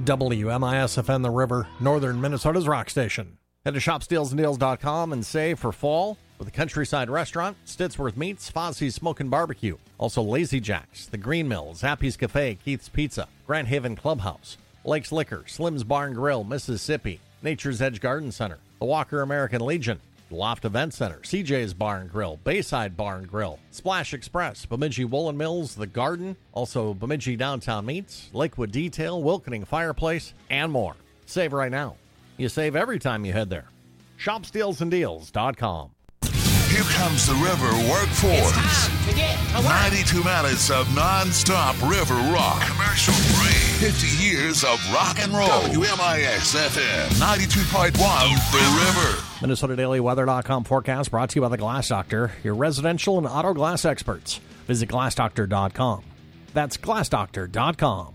WMIS-FM The River, northern Minnesota's rock station. Head to shopsteelsanddeals.com and save for fall with the Countryside Restaurant, Stitsworth Meats, Fozzie's Smokin' Barbecue. Also Lazy Jack's, The Green Mill, Zappy's Cafe, Keith's Pizza, Grand Haven Clubhouse, Lake's Liquor, Slim's Bar and Grill, Mississippi, Nature's Edge Garden Center, the Walker American Legion, Loft Event Center, CJ's Bar and Grill, Bayside Bar and Grill, Splash Express, Bemidji Woolen Mills, The Garden, also Bemidji Downtown Meats, Lakewood Detail, Wilkening Fireplace, and more. Save right now. You save every time you head there. ShopSteelsandDeals.com. Here comes the River Workforce. It's time to get to work. 92 minutes of non-stop river rock. Commercial free. 50 years of rock and roll. WMIX FM 92.1 The River. MinnesotaDailyWeather.com forecast brought to you by the Glass Doctor, your residential and auto glass experts. Visit GlassDoctor.com. That's GlassDoctor.com.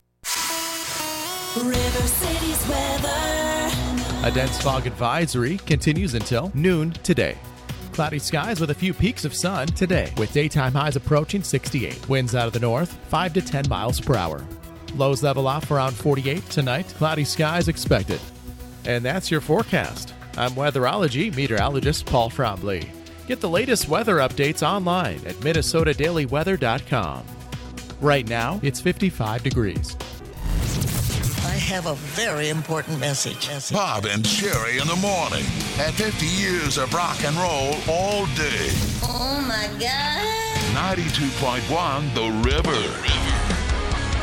River City's weather. A dense fog advisory continues until noon today. Cloudy skies with a few peaks of sun today, with daytime highs approaching 68. Winds out of the north, 5 to 10 miles per hour. Lows level off around 48 tonight. Cloudy skies expected. And that's your forecast. I'm weatherology meteorologist Paul Frombley. Get the latest weather updates online at MinnesotaDailyWeather.com. Right now, it's 55 degrees. I have a very important message. Bob and Sherry in the morning. At 50 years of rock and roll all day. Oh, my God. 92.1 The River.